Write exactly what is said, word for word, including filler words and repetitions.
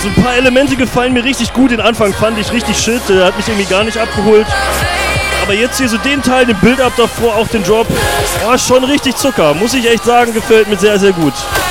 so ein paar Elemente gefallen mir richtig gut. Den Anfang fand ich richtig shit, der hat mich irgendwie gar nicht abgeholt. Aber jetzt hier so den Teil, den Build-Up davor, auch den Drop, oh, schon richtig Zucker. Muss ich echt sagen, gefällt mir sehr, sehr gut.